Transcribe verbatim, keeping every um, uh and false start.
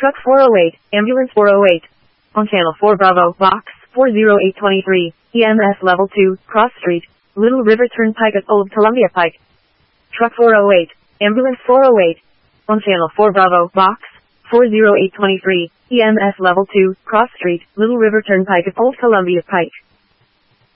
Truck four oh eight, Ambulance four oh eight. On Channel four Bravo, Box four oh eight twenty-three, E M S Level two, Cross Street, Little River Turnpike at Old Columbia Pike. Truck four oh eight, Ambulance four oh eight. On Channel four Bravo, Box four oh eight twenty-three, E M S Level two, Cross Street, Little River Turnpike at Old Columbia Pike.